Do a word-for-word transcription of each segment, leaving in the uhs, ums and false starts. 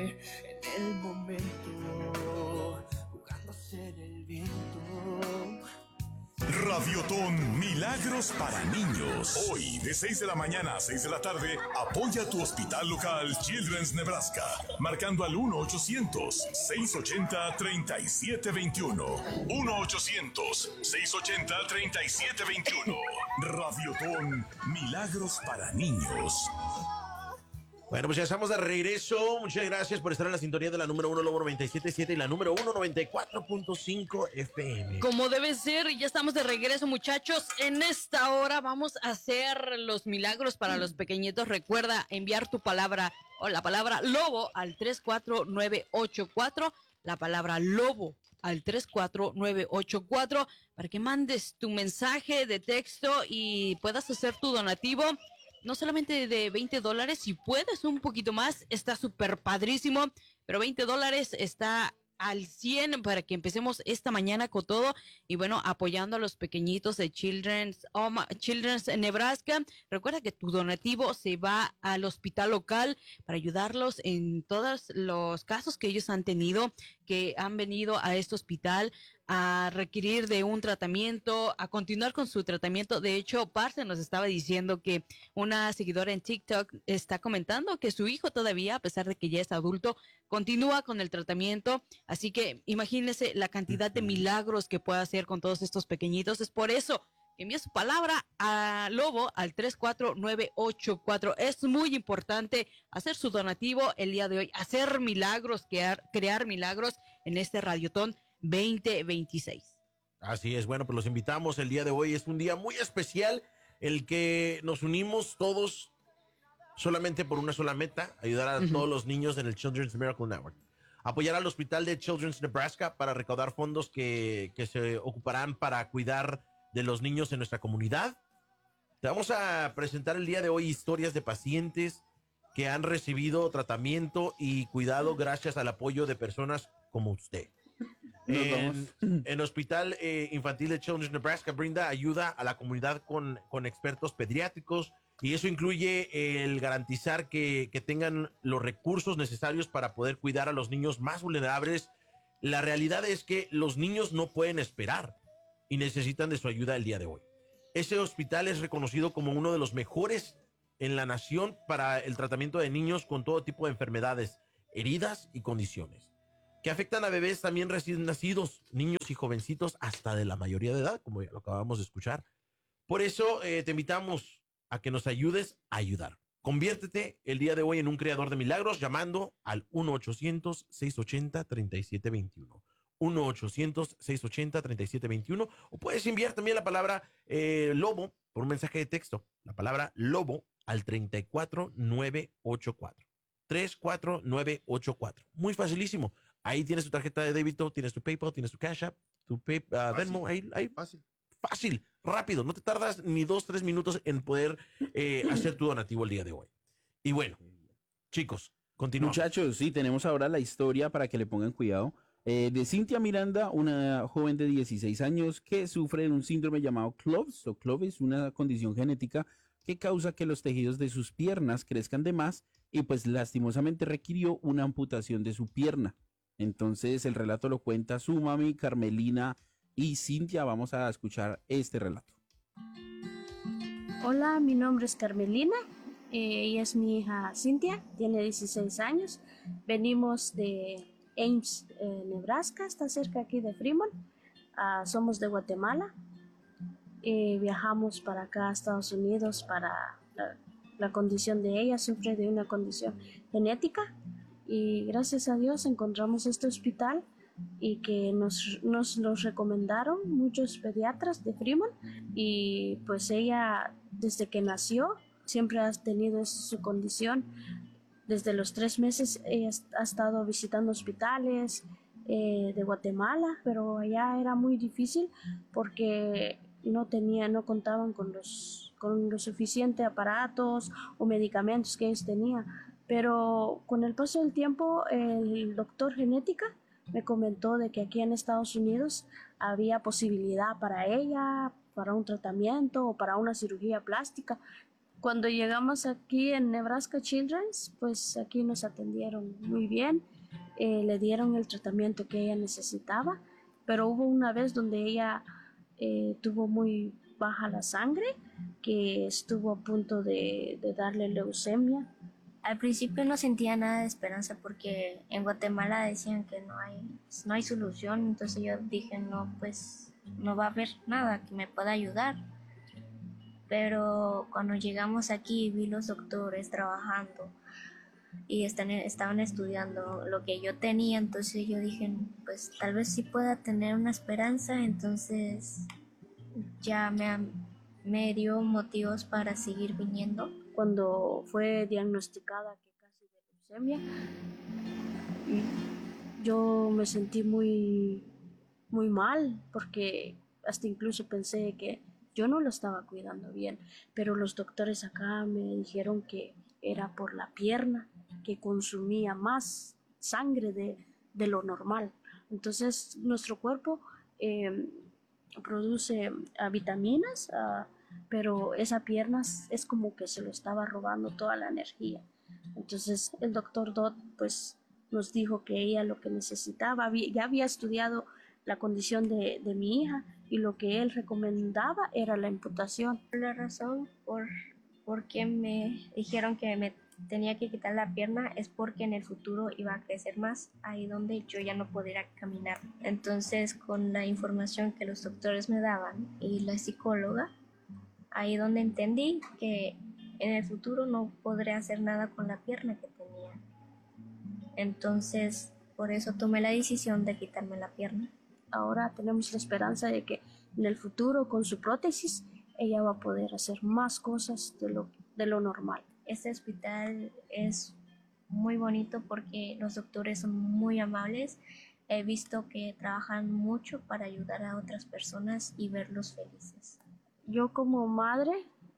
fue en el momento, jugándose en el viento. Radiotón Milagros para Niños. Hoy, de seis de la mañana a seis de la tarde, apoya a tu hospital local Children's Nebraska, marcando al uno ochocientos, seiscientos ochenta, treinta y siete veintiuno. uno ochocientos, seiscientos ochenta, treinta y siete veintiuno. Radiotón Milagros para Niños. Bueno, pues ya estamos de regreso. Muchas gracias por estar en la sintonía de la número uno Lobo noventa y siete punto siete y la número uno noventa y cuatro punto cinco F M. Como debe ser, ya estamos de regreso, muchachos. En esta hora vamos a hacer los milagros para los pequeñitos. Recuerda enviar tu palabra o la palabra lobo al tres cuatro nueve ocho cuatro. La palabra lobo al tres cuatro nueve ocho cuatro para que mandes tu mensaje de texto y puedas hacer tu donativo. No solamente de veinte dólares, si puedes un poquito más, está súper padrísimo, pero veinte dólares está al cien para que empecemos esta mañana con todo y bueno, apoyando a los pequeñitos de Children's, oh, Children's Nebraska. Recuerda que tu donativo se va al hospital local para ayudarlos en todos los casos que ellos han tenido, que han venido a este hospital a requerir de un tratamiento, a continuar con su tratamiento. De hecho, Parce nos estaba diciendo que una seguidora en TikTok está comentando que su hijo todavía, a pesar de que ya es adulto, continúa con el tratamiento. Así que imagínense la cantidad de milagros que puede hacer con todos estos pequeñitos. Es por eso que envía su palabra a Lobo al tres cuatro nueve ocho cuatro. Es muy importante hacer su donativo el día de hoy, hacer milagros, crear, crear milagros en este Radiotón veinte veintiséis. Así es, bueno, pues los invitamos el día de hoy. Es un día muy especial, el que nos unimos todos solamente por una sola meta: ayudar a uh-huh. todos los niños en el Children's Miracle Network. Apoyar al hospital de Children's Nebraska para recaudar fondos que, que se ocuparán para cuidar de los niños en nuestra comunidad. Te vamos a presentar el día de hoy historias de pacientes que han recibido tratamiento y cuidado gracias al apoyo de personas como usted. En, en Hospital eh, Infantil de Children's Nebraska brinda ayuda a la comunidad con, con expertos pediátricos, y eso incluye el garantizar que, que tengan los recursos necesarios para poder cuidar a los niños más vulnerables. La realidad es que los niños no pueden esperar y necesitan de su ayuda el día de hoy. Ese hospital es reconocido como uno de los mejores en la nación para el tratamiento de niños con todo tipo de enfermedades, heridas y condiciones que afectan a bebés también recién nacidos, niños y jovencitos hasta de la mayoría de edad, como ya lo acabamos de escuchar. Por eso eh, te invitamos a que nos ayudes a ayudar. Conviértete el día de hoy en un creador de milagros llamando al uno ochocientos, seiscientos ochenta, treinta y siete veintiuno. uno ochocientos, seiscientos ochenta, treinta y siete veintiuno. O puedes enviar también la palabra eh, lobo por un mensaje de texto. La palabra lobo al treinta y cuatro nueve ochenta y cuatro. tres cuatro nueve ocho cuatro. Muy facilísimo. Ahí tienes tu tarjeta de débito, tienes tu PayPal, tienes tu Cash App, tu pay, uh, Venmo. Ahí, ahí. Fácil. Fácil, rápido. No te tardas ni dos, tres minutos en poder eh, hacer tu donativo el día de hoy. Y bueno, chicos, continuamos. Muchachos, sí, tenemos ahora la historia para que le pongan cuidado. Eh, de Cintia Miranda, una joven de dieciséis años que sufre de un síndrome llamado Cloves o Cloves, una condición genética que causa que los tejidos de sus piernas crezcan de más y pues lastimosamente requirió una amputación de su pierna. Entonces el relato lo cuenta su mami Carmelina y Cintia. Vamos a escuchar este relato. Hola, mi nombre es Carmelina, eh, ella es mi hija Cintia, tiene dieciséis años. Venimos de Ames, eh, Nebraska, está cerca aquí de Fremont. Uh, somos de Guatemala. Eh, viajamos para acá a Estados Unidos para la, la condición de ella, sufre de una condición genética. Y gracias a Dios encontramos este hospital y que nos, nos los recomendaron muchos pediatras de Fremont, y pues ella desde que nació siempre ha tenido su condición. Desde los tres meses ella ha estado visitando hospitales eh, de Guatemala, pero allá era muy difícil porque no tenía, no contaban con los, con los suficientes aparatos o medicamentos que ellos tenían. Pero con el paso del tiempo, el doctor genética me comentó de que aquí en Estados Unidos había posibilidad para ella, para un tratamiento o para una cirugía plástica. Cuando llegamos aquí en Nebraska Children's, pues aquí nos atendieron muy bien, eh, le dieron el tratamiento que ella necesitaba, pero hubo una vez donde ella eh, tuvo muy baja la sangre, que estuvo a punto de, de darle leucemia. Al principio no sentía nada de esperanza porque en Guatemala decían que no hay, no hay solución, entonces yo dije, no, pues no va a haber nada que me pueda ayudar. Pero cuando llegamos aquí vi los doctores trabajando y están, estaban estudiando lo que yo tenía, entonces yo dije, pues tal vez sí pueda tener una esperanza, entonces ya me, me dio motivos para seguir viniendo. Cuando fue diagnosticada que casi de leucemia, yo me sentí muy, muy mal porque hasta incluso pensé que yo no lo estaba cuidando bien, pero los doctores acá me dijeron que era por la pierna, que consumía más sangre de, de lo normal. Entonces nuestro cuerpo eh, produce uh, vitaminas, uh, pero esa pierna es como que se lo estaba robando toda la energía. Entonces el doctor Dodd pues nos dijo que ella lo que necesitaba, ya había estudiado la condición de, de mi hija y lo que él recomendaba era la amputación. La razón por, por qué me dijeron que me tenía que quitar la pierna es porque en el futuro iba a crecer más, ahí donde yo ya no pudiera caminar. Entonces, con la información que los doctores me daban y la psicóloga, ahí donde entendí que en el futuro no podré hacer nada con la pierna que tenía. Entonces, por eso tomé la decisión de quitarme la pierna. Ahora tenemos la esperanza de que en el futuro, con su prótesis, ella va a poder hacer más cosas de lo, de lo normal. Este hospital es muy bonito porque los doctores son muy amables. He visto que trabajan mucho para ayudar a otras personas y verlos felices. Yo como madre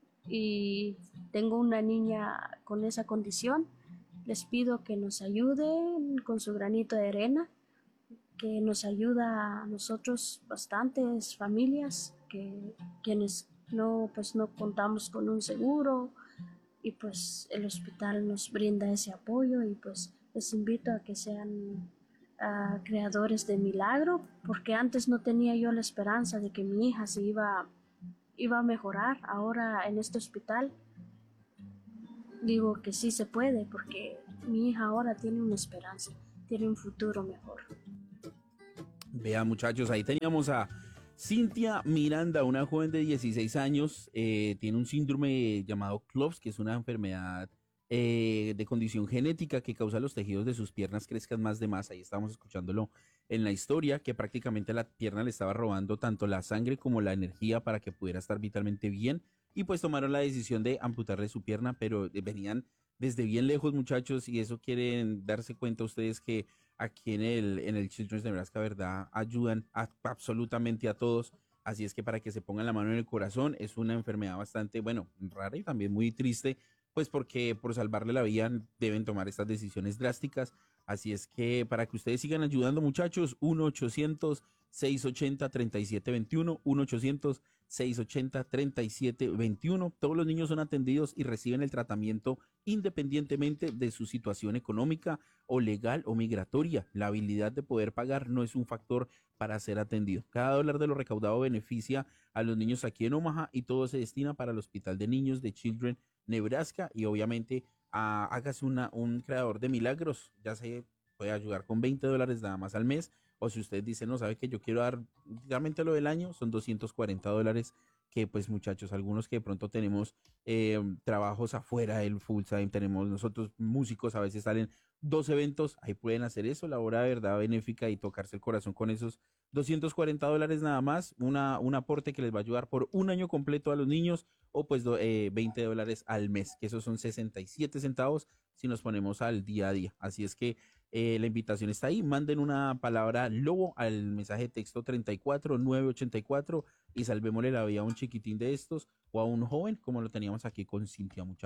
y tengo una niña con esa condición, les pido que nos ayuden con su granito de arena, que nos ayuda a nosotros bastantes familias, que quienes no, pues no contamos con un seguro, y pues el hospital nos brinda ese apoyo y pues les invito a que sean uh, creadores de milagro, porque antes no tenía yo la esperanza de que mi hija se iba, iba a mejorar. Ahora en este hospital digo que sí se puede, porque mi hija ahora tiene una esperanza, tiene un futuro mejor. Vean, muchachos, ahí teníamos a Cintia Miranda, una joven de dieciséis años, eh, tiene un síndrome llamado Cloves, que es una enfermedad eh, de condición genética que causa los tejidos de sus piernas crezcan más de más. Ahí estábamos escuchándolo en la historia, que prácticamente la pierna le estaba robando tanto la sangre como la energía para que pudiera estar vitalmente bien, y pues tomaron la decisión de amputarle su pierna, pero venían desde bien lejos, muchachos, y eso quieren darse cuenta ustedes que aquí en el, en el Children's Nebraska, ¿verdad? Ayudan a, absolutamente a todos. Así es que para que se pongan la mano en el corazón, es una enfermedad bastante, bueno, rara y también muy triste, pues porque por salvarle la vida deben tomar estas decisiones drásticas. Así es que para que ustedes sigan ayudando, muchachos, uno ochocientos, seiscientos ochenta, treinta y siete veintiuno, uno ochocientos, seiscientos ochenta, treinta y siete veintiuno. Todos los niños son atendidos y reciben el tratamiento independientemente de su situación económica o legal o migratoria. La habilidad de poder pagar no es un factor para ser atendido. Cada dólar de lo recaudado beneficia a los niños aquí en Omaha y todo se destina para el Hospital de Niños de Children Nebraska, y obviamente a, hágase una, un creador de milagros. Ya se puede ayudar con veinte dólares nada más al mes, o si usted dice, no, sabe que yo quiero dar realmente lo del año, son doscientos cuarenta dólares, que pues muchachos, algunos que de pronto tenemos eh, trabajos afuera del full time, tenemos nosotros músicos, a veces salen dos eventos, ahí pueden hacer eso, la obra de verdad benéfica, y tocarse el corazón con esos doscientos cuarenta dólares nada más, una, un aporte que les va a ayudar por un año completo a los niños, o pues do, eh, veinte dólares al mes, que esos son sesenta y siete centavos si nos ponemos al día a día. Así es que eh, la invitación está ahí, manden una palabra lobo al mensaje de texto treinta y cuatro nueve ochenta y cuatro y salvémosle la vida a un chiquitín de estos o a un joven, como lo teníamos aquí con Cintia, muchachos.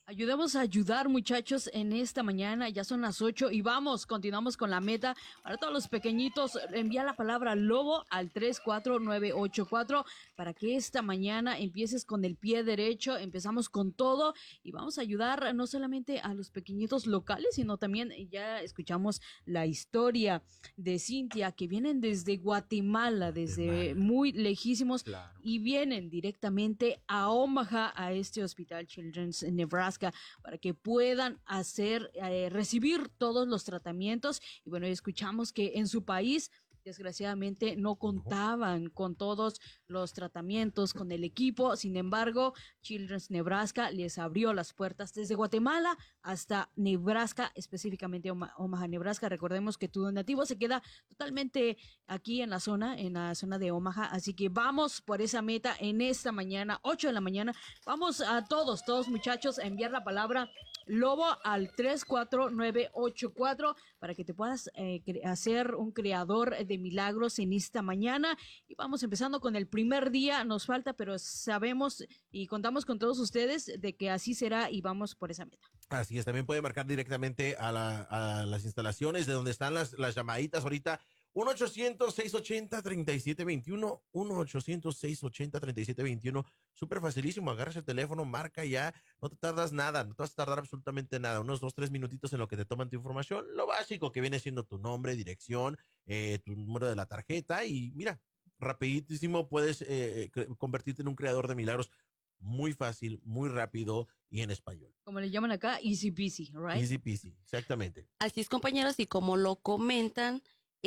Ayudemos a ayudar, muchachos, en esta mañana. Ya son las ocho y vamos, continuamos con la meta. Para todos los pequeñitos, envía la palabra lobo al tres cuatro nueve ocho cuatro para que esta mañana empieces con el pie derecho. Empezamos con todo y vamos a ayudar no solamente a los pequeñitos locales, sino también ya escuchamos la historia de Cintia, que vienen desde Guatemala, desde Guatemala. muy lejísimos. Claro. Y vienen directamente a Omaha, a este hospital Children's en Nebraska, para que puedan hacer, eh, recibir todos los tratamientos. Y bueno, escuchamos que en su país, desgraciadamente, no contaban con todos los tratamientos, con el equipo. Sin embargo, Children's Nebraska les abrió las puertas desde Guatemala hasta Nebraska, específicamente Oma- Omaha, Nebraska. Recordemos que tu donativo se queda totalmente aquí en la zona, en la zona de Omaha. Así que vamos por esa meta en esta mañana, ocho de la mañana. Vamos a todos, todos muchachos, a enviar la palabra lobo al tres cuatro nueve ocho cuatro para que te puedas eh, cre- hacer un creador de milagros en esta mañana. Y vamos empezando con el primer día, nos falta, pero sabemos y contamos con todos ustedes de que así será y vamos por esa meta. Así es, también puede marcar directamente a, la- a las instalaciones de donde están las, las llamaditas ahorita. uno ochocientos, seiscientos ochenta, treinta y siete veintiuno, uno ochocientos, seiscientos ochenta, treinta y siete veintiuno. Súper facilísimo, agarras el teléfono, marca ya, no te tardas nada, no te vas a tardar absolutamente nada, unos dos, tres minutitos en lo que te toman tu información, lo básico que viene siendo tu nombre, dirección, eh, tu número de la tarjeta y mira, rapidísimo puedes eh, cre- convertirte en un creador de milagros muy fácil, muy rápido y en español. Como le llaman acá, easy peasy, right? Easy peasy, exactamente. Así es, compañeros, y como lo comentan,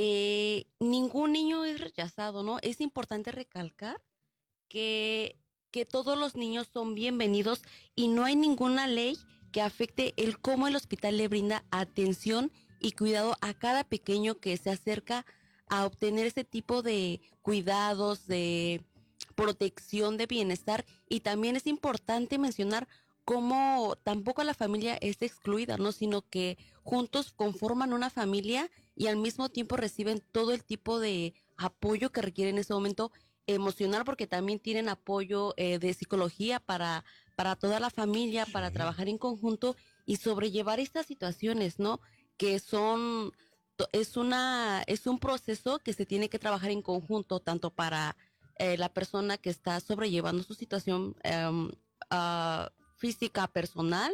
eh, ningún niño es rechazado, ¿no? Es importante recalcar que, que todos los niños son bienvenidos y no hay ninguna ley que afecte el cómo el hospital le brinda atención y cuidado a cada pequeño que se acerca a obtener ese tipo de cuidados, de protección, de bienestar. Y también es importante mencionar cómo tampoco la familia es excluida, ¿no? Sino que juntos conforman una familia y al mismo tiempo reciben todo el tipo de apoyo que requieren en ese momento emocional, porque también tienen apoyo eh, de psicología para, para toda la familia, para Sí. trabajar en conjunto y sobrellevar estas situaciones, ¿no? Que son, to- es una, es un proceso que se tiene que trabajar en conjunto, tanto para eh, la persona que está sobrellevando su situación em, ah, física personal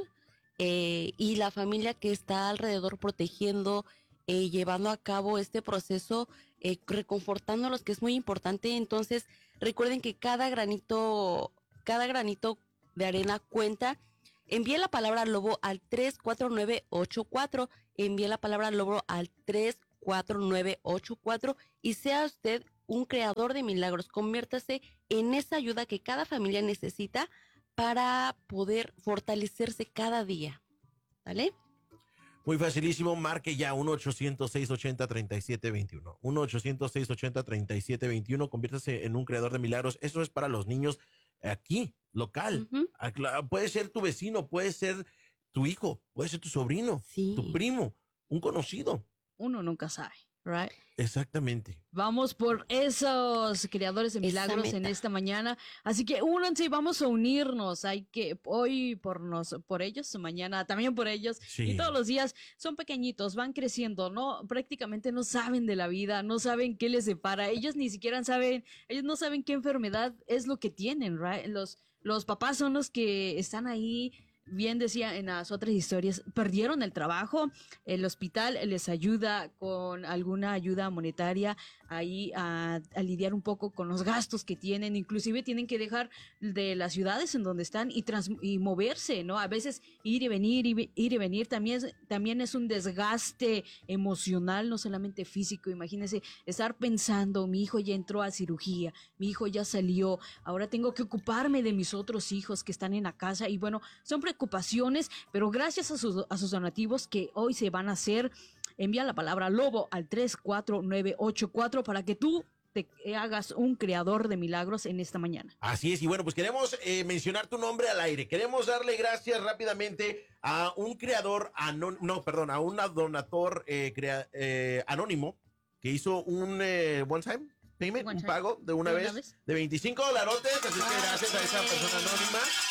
eh, y la familia que está alrededor protegiendo, eh, llevando a cabo este proceso, eh, reconfortándolos, que es muy importante. Entonces, recuerden que cada granito, cada granito de arena cuenta. Envíe la palabra lobo al tres cuatro nueve ocho cuatro, envíe la palabra lobo al tres cuatro nueve ocho cuatro y sea usted un creador de milagros. Conviértase en esa ayuda que cada familia necesita para poder fortalecerse cada día. ¿Vale? Muy facilísimo, marque ya uno ochocientos, seiscientos ochenta, treinta y siete veintiuno. uno ochocientos, seiscientos ochenta, treinta y siete veintiuno. Conviértase en un creador de milagros. Eso es para los niños aquí, local. Ujú. Acla- Puede ser tu vecino, puede ser tu hijo, puede ser tu sobrino, Sí. tu primo, un conocido. Uno nunca sabe, right? Exactamente. Vamos por esos creadores de Esa milagros en meta. esta mañana. Así que únanse y vamos a unirnos. Hay que hoy por nos, por ellos, mañana también por ellos. Sí. Y todos los días son pequeñitos, van creciendo, ¿no? Prácticamente no saben de la vida, no saben qué les separa. Ellos ni siquiera saben, ellos no saben qué enfermedad es lo que tienen, right? Los, los papás son los que están ahí. Bien decía en las otras historias, perdieron el trabajo, el hospital les ayuda con alguna ayuda monetaria ahí a, a lidiar un poco con los gastos que tienen, inclusive tienen que dejar de las ciudades en donde están y, trans, y moverse, ¿no? A veces ir y venir, y, ir y venir también es, también es un desgaste emocional, no solamente físico. Imagínense estar pensando, mi hijo ya entró a cirugía, mi hijo ya salió, ahora tengo que ocuparme de mis otros hijos que están en la casa y bueno, son preocupaciones, pero gracias a sus, a sus donativos que hoy se van a hacer, envía la palabra lobo al tres cuatro nueve ocho cuatro para que tú te hagas un creador de milagros en esta mañana. Así es, y bueno, pues queremos eh, mencionar tu nombre al aire. Queremos darle gracias rápidamente a un creador, anón- no, perdón, a un donator eh, crea- eh, anónimo que hizo un eh, one-time payment, One un time. pago de una ¿De vez una vez? de veinticinco dolarotes. Así que gracias a esa persona anónima.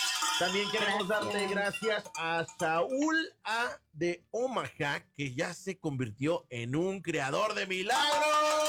También queremos Gracias. darle gracias a Saúl A. de Omaha, que ya se convirtió en un creador de milagros.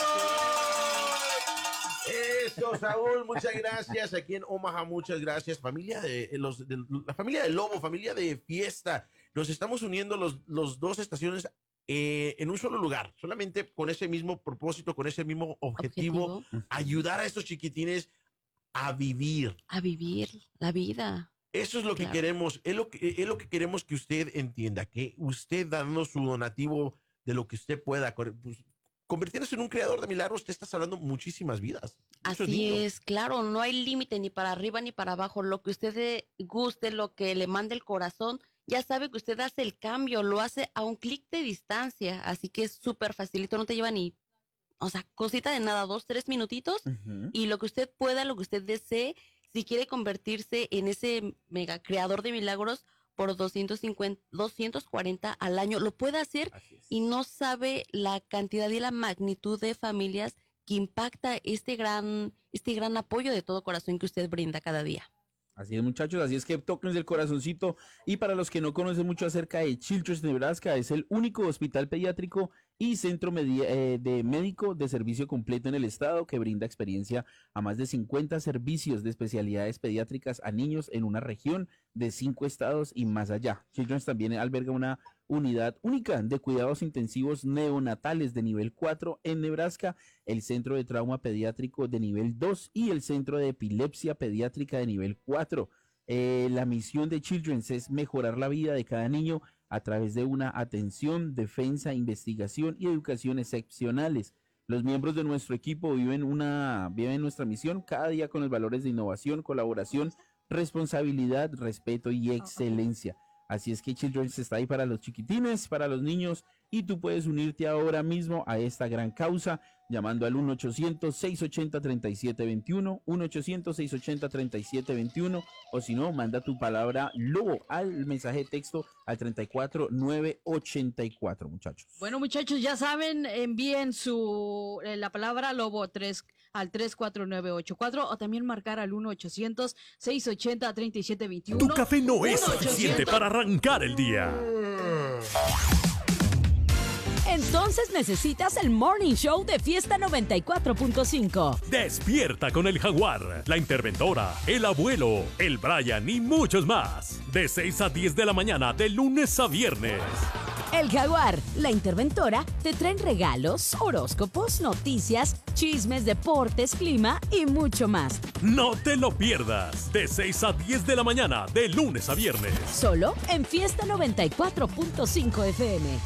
Eso, Saúl, muchas gracias. Aquí en Omaha, muchas gracias. Familia de los de, la familia de Lobo, familia de Fiesta. Nos estamos uniendo los, los dos estaciones eh, en un solo lugar, solamente con ese mismo propósito, con ese mismo objetivo, Objetivo. ayudar a estos chiquitines a vivir. A vivir la vida. Eso es lo que Claro. queremos, es lo que, es lo que queremos que usted entienda, que usted dando su donativo de lo que usted pueda, pues, convirtiéndose en un creador de milagros, usted está salvando muchísimas vidas. muchos Así niños. es, claro, no hay límite ni para arriba ni para abajo. Lo que usted le guste, lo que le mande el corazón, ya sabe que usted hace el cambio, lo hace a un clic de distancia. Así que es súper facilito, no te lleva ni, o sea, cosita de nada, dos, tres minutitos. Ujú. Y lo que usted pueda, lo que usted desee, si quiere convertirse en ese mega creador de milagros por doscientos cincuenta, doscientos cuarenta al año, lo puede hacer Así es. y no sabe la cantidad y la magnitud de familias que impacta este gran, este gran apoyo de todo corazón que usted brinda cada día. Así es, muchachos, así es que tóquense el corazoncito. Y para los que no conocen mucho acerca de Children's Nebraska, es el único hospital pediátrico y centro medi- eh, de médico de servicio completo en el estado que brinda experiencia a más de cincuenta servicios de especialidades pediátricas a niños en una región de cinco estados y más allá. Children's también alberga una unidad única de cuidados intensivos neonatales de nivel cuatro en Nebraska, el centro de trauma pediátrico de nivel dos y el centro de epilepsia pediátrica de nivel cuatro. Eh, la misión de Children's es mejorar la vida de cada niño a través de una atención, defensa, investigación y educación excepcionales. Los miembros de nuestro equipo viven, una, viven nuestra misión cada día con los valores de innovación, colaboración, responsabilidad, respeto y excelencia. Así es que Children's está ahí para los chiquitines, para los niños, y tú puedes unirte ahora mismo a esta gran causa llamando al uno ochocientos, seiscientos ochenta, treinta y siete veintiuno, uno ochocientos, seiscientos ochenta, treinta y siete veintiuno, o si no, manda tu palabra lobo al mensaje de texto al treinta y cuatro nueve ochenta y cuatro, muchachos. Bueno, muchachos, ya saben, envíen su eh, la palabra lobo tres al tres cuatro nueve ocho cuatro o también marcar al uno ochocientos, seiscientos ochenta, treinta y siete veintiuno. Tu café no es uno suficiente ochocientos. para arrancar el día. Entonces necesitas el Morning Show de Fiesta noventa y cuatro punto cinco. Despierta con el Jaguar, la interventora, el abuelo, el Brian y muchos más. De seis a diez de la mañana, de lunes a viernes. El Jaguar, la interventora, te traen regalos, horóscopos, noticias, chismes, deportes, clima y mucho más. No te lo pierdas. De seis a diez de la mañana, de lunes a viernes. Solo en Fiesta noventa y cuatro punto cinco F M.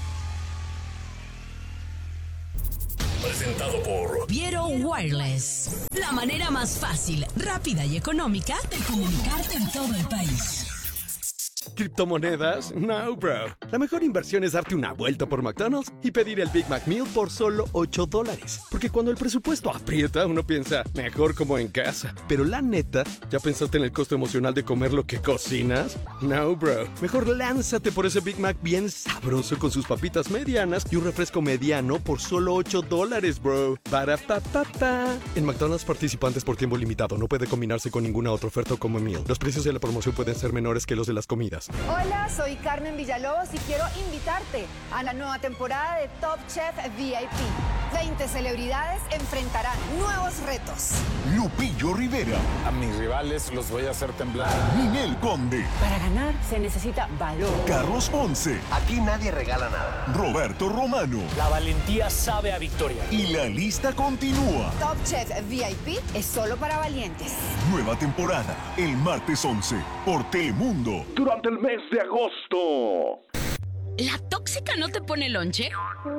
Presentado por Viero Wireless. La manera más fácil, rápida y económica de comunicarte en todo el país. ¿Criptomonedas? No, bro. La mejor inversión es darte una vuelta por McDonald's y pedir el Big Mac Meal por solo ocho dólares. Porque cuando el presupuesto aprieta, uno piensa, mejor como en casa. Pero la neta, ¿ya pensaste en el costo emocional de comer lo que cocinas? No, bro. Mejor lánzate por ese Big Mac bien sabroso con sus papitas medianas y un refresco mediano por solo ocho dólares, bro. Para pa pa pa. En McDonald's participantes por tiempo limitado. No puede combinarse con ninguna otra oferta o como meal. Los precios de la promoción pueden ser menores que los de las comidas. Hola, soy Carmen Villalobos y quiero invitarte a la nueva temporada de Top Chef V I P. veinte celebridades enfrentarán nuevos retos. Lupillo Rivera, A mis rivales los voy a hacer temblar. Ninel Conde, Para ganar se necesita valor. Carlos Ponce, Aquí nadie regala nada. Roberto Romano. La valentía sabe a victoria. Y la lista continúa. Top Chef V I P es solo para valientes. Nueva temporada, el martes once, por Telemundo. Durante el mes de agosto. ¿La tóxica no te pone lonche?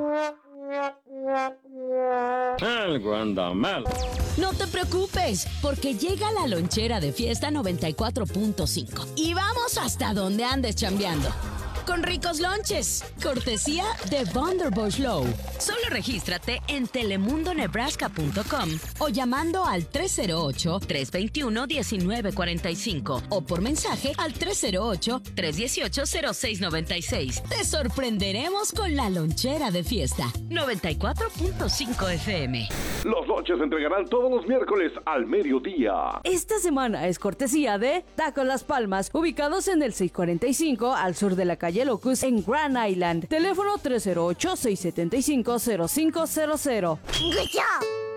Algo anda mal. No te preocupes, porque llega la lonchera de Fiesta noventa y cuatro punto cinco y vamos hasta donde andes chambeando. con ricos lunches. Cortesía de Vanderbush Low. Solo regístrate en telemundo nebraska punto com o llamando al tres cero ocho, tres dos uno, uno nueve cuatro cinco o por mensaje al tres cero ocho, tres uno ocho, cero seis nueve seis. Te sorprenderemos con la lonchera de fiesta. noventa y cuatro punto cinco F M. Los lonches se entregarán todos los miércoles al mediodía. Esta semana es cortesía de Tacos Las Palmas, ubicados en el seiscientos cuarenta y cinco al sur de la calle Locust en Grand Island. Teléfono tres cero ocho, seis siete cinco, cero cinco cero cero. Good job.